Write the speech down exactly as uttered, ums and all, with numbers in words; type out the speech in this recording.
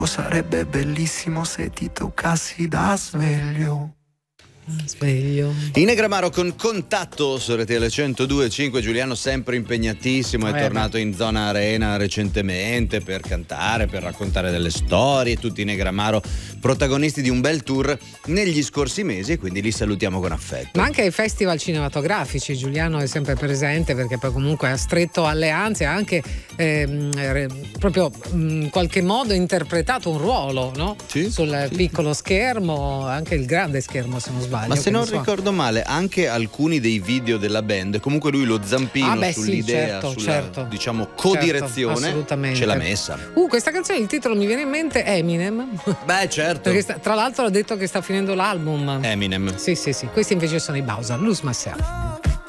sarebbe bellissimo se ti toccassi da sveglio. Sveglio. Inegramaro con Contatto su R T L centodue e cinque. Giuliano sempre impegnatissimo, è eh, tornato in zona arena recentemente per cantare, per raccontare delle storie. Tutti Inegramaro protagonisti di un bel tour negli scorsi mesi, e quindi li salutiamo con affetto. Ma anche ai festival cinematografici Giuliano è sempre presente, perché poi comunque ha stretto alleanze, ha anche ehm, proprio in qualche modo interpretato un ruolo, no? Sì, sul sì, piccolo schermo, anche il grande schermo se non sbaglio. Ma se non so. ricordo male, anche alcuni dei video della band, comunque lui lo zampino ah beh, sull'idea, sì, certo, sulla certo. diciamo codirezione, certo, assolutamente. ce l'ha messa. Uh, questa canzone, il titolo mi viene in mente Eminem. Beh, certo. Perché sta, tra l'altro ha detto che sta finendo l'album. Eminem. Sì, sì, sì. Questi invece sono i Bowser, Lose Myself.